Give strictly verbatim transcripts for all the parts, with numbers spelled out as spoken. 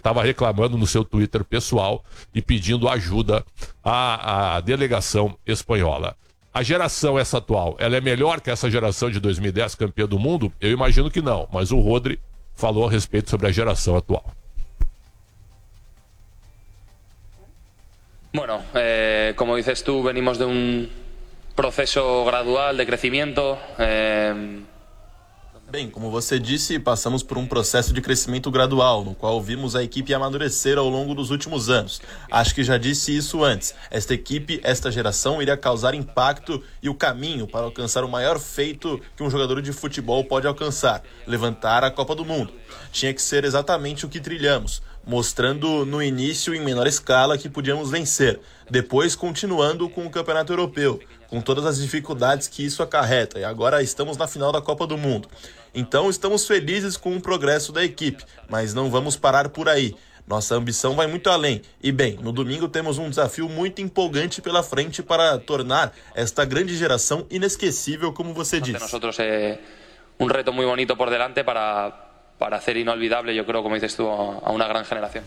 estava reclamando no seu Twitter pessoal e pedindo ajuda à, à delegação espanhola. A geração essa atual, ela é melhor que essa geração de dois mil e dez, campeã do mundo? Eu imagino que não, mas o Rodri falou a respeito sobre a geração atual. Bueno, eh, como dices tú, venimos de un proceso gradual de crecimiento. Eh... Bem, como você disse, passamos por um processo de crescimento gradual, no qual vimos a equipe amadurecer ao longo dos últimos anos. Acho que já disse isso antes. Esta equipe, esta geração, iria causar impacto e o caminho para alcançar o maior feito que um jogador de futebol pode alcançar: levantar a Copa do Mundo. Tinha que ser exatamente o que trilhamos, mostrando no início em menor escala que podíamos vencer, depois continuando com o Campeonato Europeu, com todas as dificuldades que isso acarreta, e agora estamos na final da Copa do Mundo. Então estamos felizes com o progresso da equipe, mas não vamos parar por aí. Nossa ambição vai muito além. E bem, no domingo temos um desafio muito empolgante pela frente para tornar esta grande geração inesquecível, como você disse. Nosotros é um reto muito bonito por delante para para hacer inolvidable, yo creo, como dices tú, a una gran generación.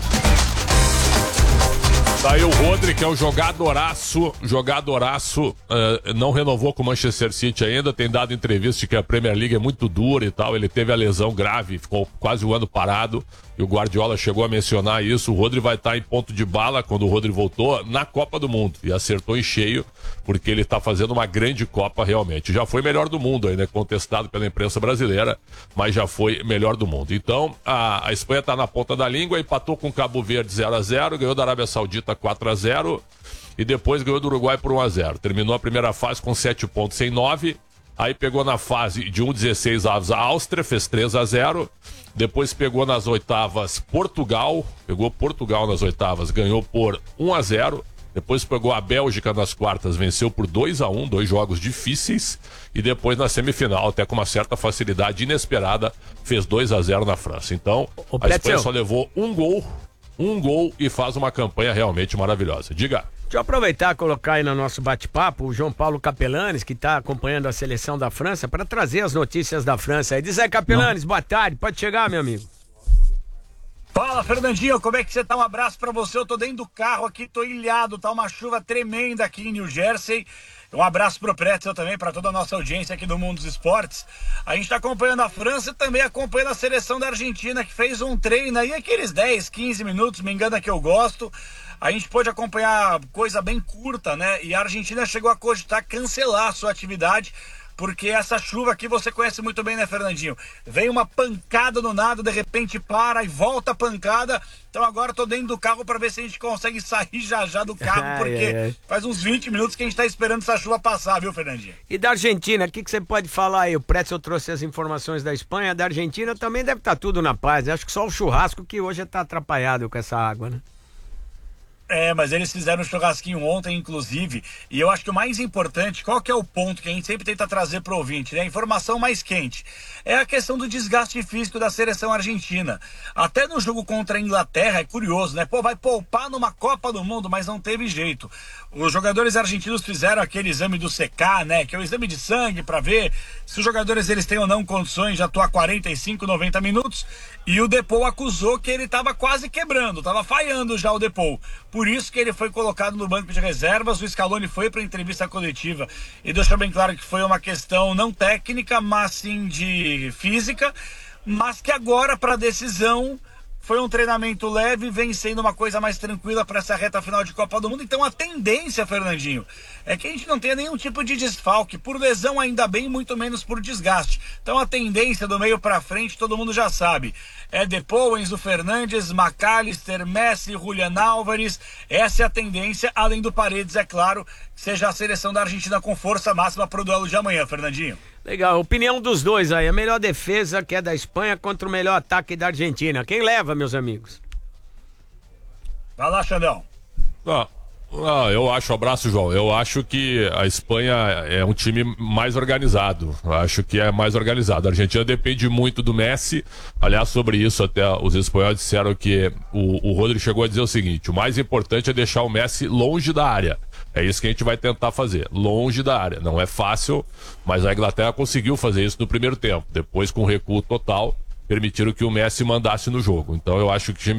Daí o Rodri, que é um jogadoraço, jogadoraço, uh, não renovou com o Manchester City ainda, tem dado entrevista de que a Premier League é muito dura e tal, ele teve a lesão grave, ficou quase um ano parado, e o Guardiola chegou a mencionar isso. O Rodri vai estar em ponto de bala quando o Rodri voltou na Copa do Mundo, e acertou em cheio, porque ele está fazendo uma grande Copa realmente. Já foi melhor do mundo, ainda é contestado pela imprensa brasileira, mas já foi melhor do mundo. Então, a, a Espanha está na ponta da língua, empatou com o Cabo Verde zero a zero, ganhou da Arábia Saudita quatro a zero e depois ganhou do Uruguai por um a zero. Terminou a primeira fase com sete pontos em nove, aí pegou na fase de um a dezesseis avos a Áustria, fez três a zero, depois pegou nas oitavas Portugal, pegou Portugal nas oitavas, ganhou por um a zero, depois pegou a Bélgica nas quartas, venceu por dois a um, dois jogos difíceis, e depois na semifinal, até com uma certa facilidade inesperada, fez dois a zero na França. Então, Ô, a Espanha só levou um gol, um gol e faz uma campanha realmente maravilhosa. Diga. Deixa eu aproveitar e colocar aí no nosso bate-papo o João Paulo Capelanes, que está acompanhando a seleção da França, para trazer as notícias da França. Aí diz aí, Capelanes, boa tarde, pode chegar, meu amigo. Fala, Fernandinho, como é que você tá? Um abraço pra você, eu tô dentro do carro aqui, tô ilhado, tá uma chuva tremenda aqui em New Jersey. Um abraço pro Pretzel também, pra toda a nossa audiência aqui do Mundo dos Esportes. A gente tá acompanhando a França e também acompanhando a seleção da Argentina, que fez um treino aí, aqueles dez, quinze minutos, me engana que eu gosto. A gente pôde acompanhar coisa bem curta, né? E a Argentina chegou a cogitar cancelar a sua atividade, porque essa chuva aqui você conhece muito bem, né, Fernandinho? Vem uma pancada no nada, de repente para e volta a pancada. Então agora eu tô dentro do carro para ver se a gente consegue sair já já do carro, porque ai, ai. faz uns vinte minutos que a gente tá esperando essa chuva passar, viu, Fernandinho? E da Argentina, o que, que você pode falar aí? O Pretzel trouxe as informações da Espanha, da Argentina também deve estar tudo na paz. Acho que só o churrasco que hoje tá atrapalhado com essa água, né? É, mas eles fizeram um churrasquinho ontem, inclusive, e eu acho que o mais importante, qual que é o ponto que a gente sempre tenta trazer pro ouvinte, né? A informação mais quente, é a questão do desgaste físico da seleção argentina. Até no jogo contra a Inglaterra, é curioso, né? Pô, vai poupar numa Copa do Mundo, mas não teve jeito. Os jogadores argentinos fizeram aquele exame do C K, né? Que é o exame de sangue para ver se os jogadores eles têm ou não condições de atuar quarenta e cinco, noventa minutos, e o Depou acusou que ele tava quase quebrando, tava falhando já o Depou. Por isso que ele foi colocado no banco de reservas. O Scaloni foi para a entrevista coletiva e deixou bem claro que foi uma questão não técnica, mas sim de física, mas que agora para a decisão foi um treinamento leve, vem sendo uma coisa mais tranquila para essa reta final de Copa do Mundo. Então a tendência, Fernandinho, é que a gente não tenha nenhum tipo de desfalque, por lesão ainda bem, muito menos por desgaste. Então a tendência do meio para frente, todo mundo já sabe, é Depou, Enzo Fernandes, McAllister, Messi, Julián Álvares. Essa é a tendência, além do Paredes, é claro, seja a seleção da Argentina com força máxima para o duelo de amanhã, Fernandinho. Legal, opinião dos dois aí, a melhor defesa que é da Espanha contra o melhor ataque da Argentina. Quem leva, meus amigos? Vai lá, Xandão. Ah, ah, eu acho, abraço, João, eu acho que a Espanha é um time mais organizado, eu acho que é mais organizado. A Argentina depende muito do Messi, aliás, sobre isso até os espanhóis disseram que o, o Rodri chegou a dizer o seguinte: o mais importante é deixar o Messi longe da área. É isso que a gente vai tentar fazer, longe da área. Não é fácil, mas a Inglaterra conseguiu fazer isso no primeiro tempo. Depois, com recuo total, permitiram que o Messi mandasse no jogo. Então eu acho que o time